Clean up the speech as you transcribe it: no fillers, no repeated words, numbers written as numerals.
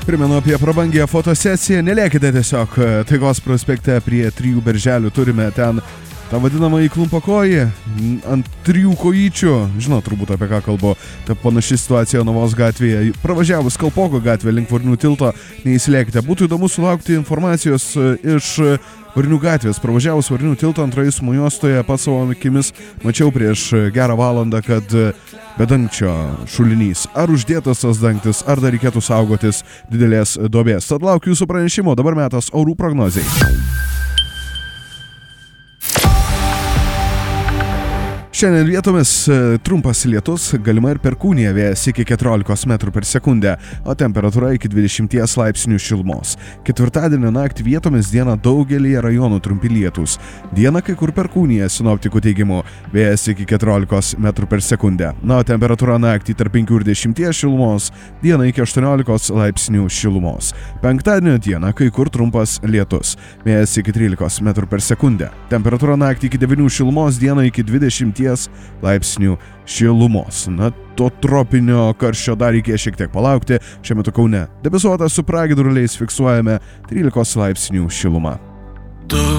Primenu apie prabangią fotosesiją, nelėkite tiesiog Taikos prospekte prie 3 berželių, turime ten tą vadinamą įklumpakojį ant 3 kojyčių, žinot turbūt apie ką kalbu, ta panaši situacija Jonavos gatvėje, pravažiavus Kalpoko gatvę link Varnių tilto, neįsilėkite, būtų įdomu sulaukti informacijos iš Varnių gatvės, pravažiavus Varnių tilto antroje eismo juostoje, pats savo akimis mačiau prieš gerą valandą, kad bedangčio šulinys, ar uždėtas tas dangtis, ar dar reikėtų saugotis didelės duobės. Tad laukiu jūsų pranešimo, dabar metas orų prognozei. Šiandien vietomis trumpas lietus, galima ir perkūnija, vėjas iki 14 metrų per sekundę, o temperatūra iki 20 laipsnių šilumos. Ketvirtadienio naktį vietomis dieną daugelyje rajonų trumpi lietūs. Dieną kai kur perkūnija, sinoptikų teigimu, vėjas iki 14 metrų per sekundę. Na, o temperatūra naktį tarp 5 ir 10 šilumos, dieną iki 18 laipsnių šilumos. Penktadienio dieną kai kur trumpas lietus, vėjas iki 13 metrų per sekundę. Temperatūra naktį iki 9 šilumos, dieną iki 20 laipsnių šilumos. Na, to tropinio karščio dar reikės šiek tiek palaukti. Šiuo metu Kaune debesuota su pragiedruliais, fiksuojame 13 laipsnių šilumą.